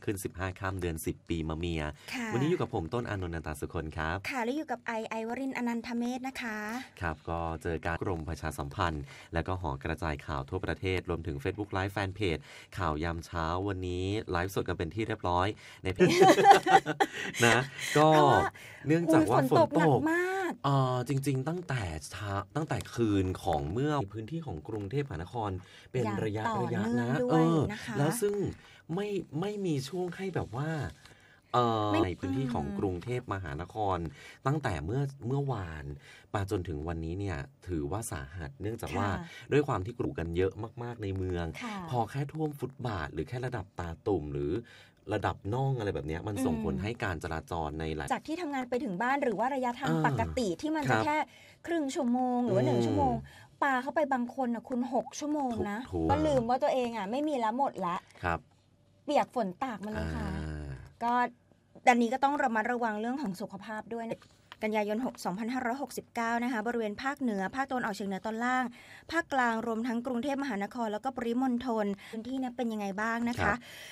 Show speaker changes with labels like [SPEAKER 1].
[SPEAKER 1] ขึ้น15ค่ำเดือน10ปีมะเมียวันนี้อยู่กับผมต้นอานนท์ นันตสุคนครับ
[SPEAKER 2] ค่ะและอยู่กับไอวรินทร์อนันทเมธนะคะ
[SPEAKER 1] ครับก็เจอการกรมประชาสัมพันธ์และก็หอกระจายข่าวทั่วประเทศรวมถึง Facebook Live Fanpage ข่าวยามเช้าวันนี้ไลฟ์สดกันเป็นที่เรียบร้อยในเพจ นะก็เนื่องจากว่าฝนตก
[SPEAKER 2] มาก
[SPEAKER 1] จริงๆตั้งแต่คืนของเมื่อพื้นที่ของกรุงเทพมหานครเป็นระยะนะแล้วซึ่งไม่มีช่วงให้แบบว่าในพื้นที่ของกรุงเทพมหานครตั้งแต่เมื่อวานมาจนถึงวันนี้เนี่ยถือว่าสาหัสเนื่องจากว่าด้วยความที่กรุกันเยอะมากๆในเมืองพอแค่ท่วมฟุตบาทหรือแค่ระดับตาตุ่มหรือระดับน่องอะไรแบบนี้มันส่งผลให้การจราจรในหลาย
[SPEAKER 2] จากที่ทำงานไปถึงบ้านหรือว่าระยะทางปกติที่มันจะแค่ครึ่งชั่วโมงหรือว่า1ชั่วโมงปาเข้าไปบางคนนะคุณ6ชั่วโมงนะก็ลืมว่าตัวเองไม่มีแล้วหมดละเปียกฝนตากมาเลยค่ะก็ดังนี้ก็ต้องระมัดระวังเรื่องของสุขภาพด้วยนะกันยายน2569นะคะบริเวณภาคเหนือภาคตะวันออกเฉียงเหนือตอนล่างภาคกลางรวมทั้งกรุงเทพมหานครแล้วก็ปริมณฑลพื้นที่นี้เป็นยังไงบ้างนะคะ